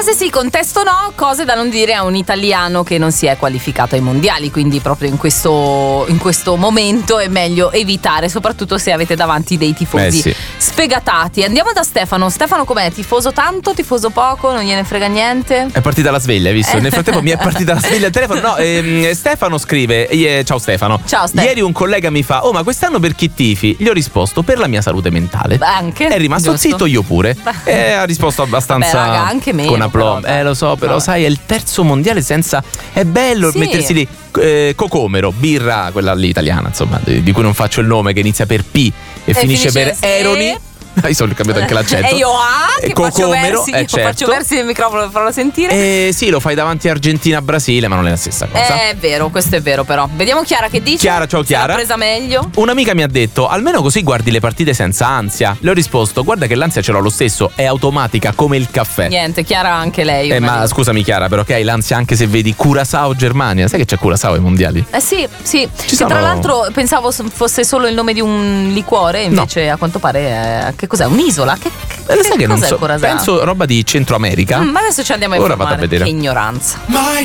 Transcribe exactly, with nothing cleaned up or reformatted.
Frase sì, contesto no, cose da non dire a un italiano che non si è qualificato ai mondiali, quindi proprio in questo, in questo momento è meglio evitare, soprattutto se avete davanti dei tifosi eh sì. sfegatati. Andiamo da Stefano. Stefano com'è? Tifoso tanto, tifoso poco, non gliene frega niente? È partita la sveglia, hai visto? Nel frattempo mi è partita la sveglia al telefono. No, ehm, Stefano scrive eh, ciao Stefano. Ciao Stefano. Ieri un collega mi fa: oh, ma quest'anno per chi tifi? Gli ho risposto: per la mia salute mentale. Anche. È rimasto giusto. zitto, io pure. E ha risposto abbastanza. Beh, raga, anche meno, con aplomb. però, Eh, lo so, però vabbè. sai, è il terzo mondiale senza. È bello Sì. mettersi lì. Eh, Cocomero, birra, quella lì italiana, insomma, di, di cui non faccio il nome, che inizia per P e, E finisce, finisce per sì. Eroni. Io sono cambiato anche l'accento. E io ah, E che faccio Cocomero, versi, eh, io certo. faccio versi nel microfono per farlo sentire. Eh sì, lo fai davanti a Argentina-Brasile, ma non è la stessa cosa. È vero, questo è vero però. Vediamo Chiara che dice. Chiara, ciao Chiara. Se l'ha presa meglio. Un'amica mi ha detto: almeno così guardi le partite senza ansia. Le ho risposto: guarda che l'ansia ce l'ho lo stesso, è automatica come il caffè. Niente, Chiara anche lei. Eh, ma scusami Chiara, però che hai l'ansia anche se vedi Curaçao Germania. Sai che c'è Curaçao ai mondiali? Eh sì, sì. Ci Che sono- tra l'altro pensavo fosse solo il nome di un liquore, invece a quanto pare è... Che cos'è? Un'isola? Che, Eh, lo sai che non cos'è so. Curaçao? Penso roba di Centro America. Mm, ma adesso ci andiamo a Ora informare. vado a vedere. Che ignoranza.